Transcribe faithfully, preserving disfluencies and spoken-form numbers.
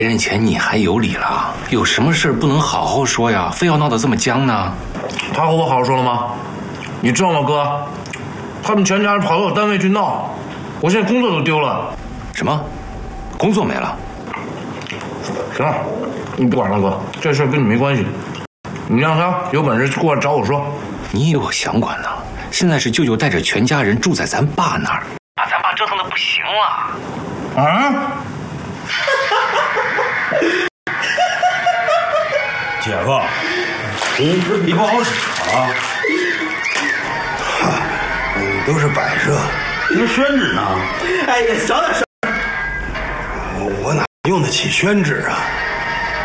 别人钱你还有理了？有什么事不能好好说呀？非要闹得这么僵呢？ 他和我好好说了吗？你知道吗，哥？他们全家人跑到我单位去闹，我现在工作都丢了。 什么？工作没了？ 行了，你不管了，哥，这事跟你没关系。你让他有本事过来找我说。 你以为我想管呢？现在是舅舅带着全家人住在咱爸那儿，把咱爸折腾的不行了。 啊？ 姐夫，嗯，你不好使啊？ 哈，嗯，都是摆设。 那宣纸呢？ 哎呀，小点声！ 我我哪用得起宣纸啊？